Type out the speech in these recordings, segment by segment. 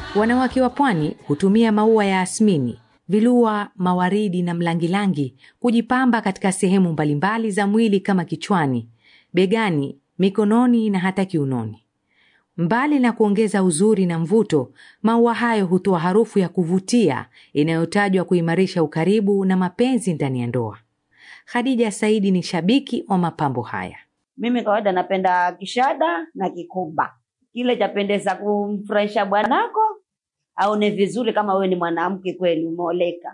Wanawake wa pwani hutumia maua ya asmini, vilua, mawaridi na mlangilangi kujipamba katika sehemu mbalimbali za mwili kama kichwani, begani, mikononi na hata kiunoni. Mbali na kuongeza uzuri na mvuto, maua hayo hutoa harufu ya kuvutia inayotajwa kuimarisha ukaribu na mapenzi ndani ya ndoa. Khadija Saidi ni shabiki wa mapambo haya. Mimi kawaida napenda kishada na kikuba. Kile chapendeza kumfurahisha bwanako au ni vizuri kama wewe ni mwanamke kweli umeoleka.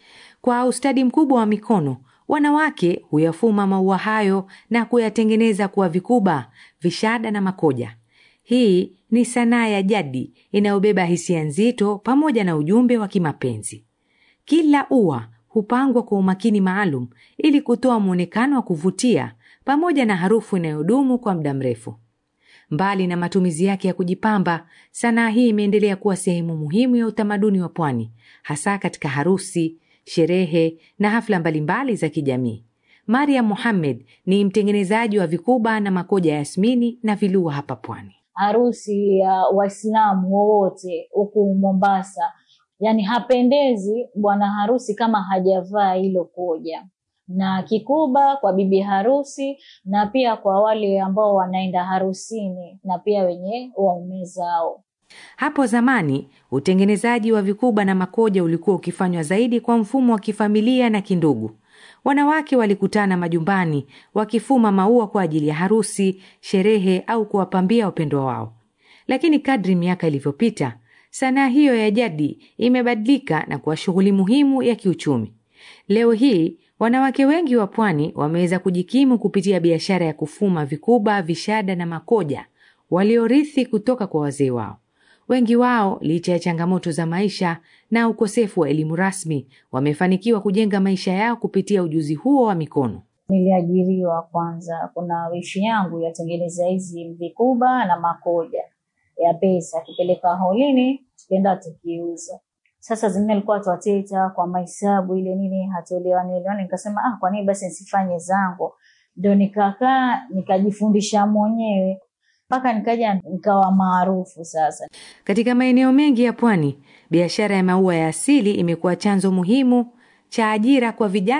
Kwa ustadi mkubwa wa mikono, wanawake huyafuma maua hayo na kuyatengeneza kuwa vikuba, vishada na makoja. Hii ni sanaa ya jadi inayobeba hisia nzito pamoja na ujumbe wa kimapenzi. Kila ua hupangwa kwa umakini maalum ili kutoa muonekano wa kuvutia pamoja na harufu inayodumu kwa muda mrefu. Mbali na matumizi yake ya kujipamba, sanaa hii imeendelea kuwa sehemu muhimu ya utamaduni wa pwani, hasa katika harusi, sherehe na hafla mbalimbali za kijamii. Mariam Mohamed ni mtengenezaji wa vikuba na makoja ya yasmini na vilua hapa pwani. Harusi ya Waislamu wote huku Mombasa, yani hapendezi bwana harusi kama hajavaa hilo koja. Na kikuba kwa bibi harusi na pia kwa wale ambao wanaenda harusini na pia wenye waume zao. Hapo zamani, utengenezaji wa vikuba na makoja ulikuwa ukifanywa zaidi kwa mfumo wa kifamilia na kindugu. Wanawake walikutana majumbani wakifuma maua kwa ajili ya harusi, sherehe au kuwapambia wapendwa wao. Lakini kadri miaka ilivyopita, sanaa hiyo ya jadi imebadilika na kuwa shughuli muhimu ya kiuchumi. Leo hii, wanawake wengi wa pwani wameweza kujikimu kupitia biashara ya kufuma vikuba, vishada na makoja waliorithi kutoka kwa wazee wao. Wengi wao, licha ya changamoto za maisha na ukosefu wa elimu rasmi, wamefanikiwa kujenga maisha yao kupitia ujuzi huo wa mikono. Niliajiriwa kwanza, kuna wishi yangu yatengeneza hizi vikuba na makoja ya pesa, kupeleka holini, tukienda tukiuza. Sasa zingine alikuwa tuwateta kwa mahesabu ile nini hatoelewani, nikasema kwa nini basi nisifanye zangu. Ndio nikakaa nikajifundisha mwenyewe mpaka nikaja nikawa maarufu sasa. Katika maeneo mengi ya pwani, biashara ya maua ya asili imekuwa chanzo muhimu cha ajira kwa vijana